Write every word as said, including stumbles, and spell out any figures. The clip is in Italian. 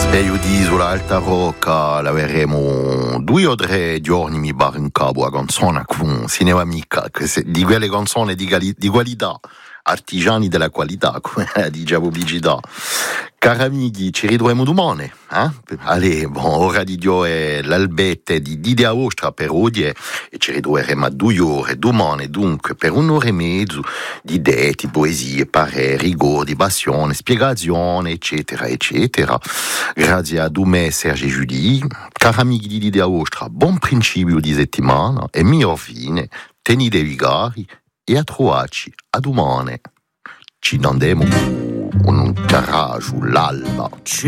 E io di sulla Alta Rocca lavoreremo due o tre giorni mi bar in capo a canzone con Cinema Amica, di quelle canzoni di, gali- di qualità, artigiani della qualità, come dice la pubblicità. Cari amici, ci ritroviamo domani, eh? Allez, bon, ora di Dio è l'albette di Didia Ostra per oggi e ci ritroveremo a due ore domani, dunque per un'ora e mezzo di detti, poesie, pareri, rigori, passione, spiegazione, eccetera, eccetera. Grazie a me, Sergio e Julie. Cari amici di Didia Ostra, buon principio di settimana e miglior fine, tenite vigari e a trovarci a domani. Ci andiamo con un carraggio l'alba.